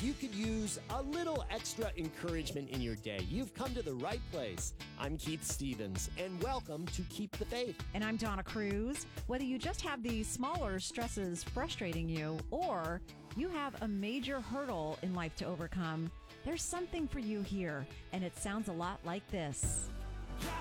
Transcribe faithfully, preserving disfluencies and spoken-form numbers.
If you could use a little extra encouragement in your day, you've come to the right place. I'm Keith Stevens, and welcome to Keep the Faith. And I'm Donna Cruz. Whether you just have the smaller stresses frustrating you, or you have a major hurdle in life to overcome, there's something for you here, and it sounds a lot like this.